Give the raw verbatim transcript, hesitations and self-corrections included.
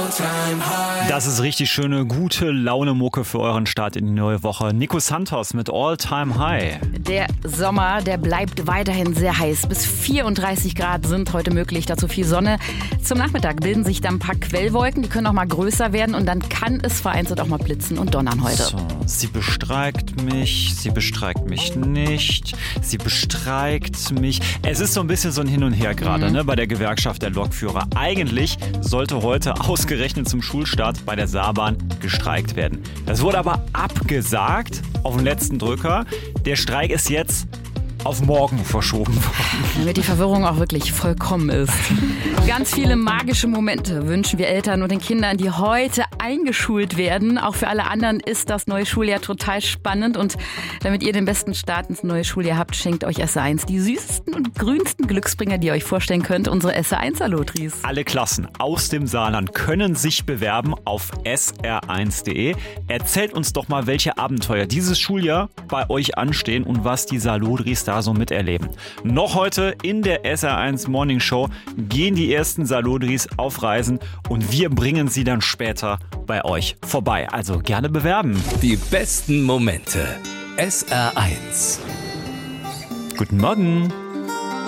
Das ist richtig schöne, gute Laune-Mucke für euren Start in die neue Woche. Nico Santos mit All Time High. Der Sommer, der bleibt weiterhin sehr heiß. Bis vierunddreißig Grad sind heute möglich, dazu viel Sonne. Zum Nachmittag bilden sich dann ein paar Quellwolken, die können auch mal größer werden und dann kann es vereinzelt auch mal blitzen und donnern heute. So, sie bestreikt mich, sie bestreikt mich nicht, sie bestreikt mich. Es ist so ein bisschen so ein Hin und Her gerade, mhm. ne, bei der Gewerkschaft der Lokführer. Eigentlich sollte heute ausgerechnet zum Schulstart bei der Saarbahn gestreikt werden. Das wurde aber abgesagt auf den letzten Drücker. Der Streik ist jetzt auf morgen verschoben worden. Damit die Verwirrung auch wirklich vollkommen ist. Ganz viele magische Momente wünschen wir Eltern und den Kindern, die heute eingeschult werden. Auch für alle anderen ist das neue Schuljahr total spannend. Und damit ihr den besten Start ins neue Schuljahr habt, schenkt euch S R eins die süßesten und grünsten Glücksbringer, die ihr euch vorstellen könnt. Unsere S R eins-Lotteries. Alle Klassen aus dem Saarland können sich bewerben auf S R eins punkt de. Erzählt uns doch mal, welche Abenteuer dieses Schuljahr bei euch anstehen und was die Saarlotteries da so miterleben. Noch heute in der S R eins Morning Show gehen die ersten Saarlotteries auf Reisen und wir bringen sie dann später bei euch vorbei. Also gerne bewerben. Die besten Momente. S R eins. Guten Morgen.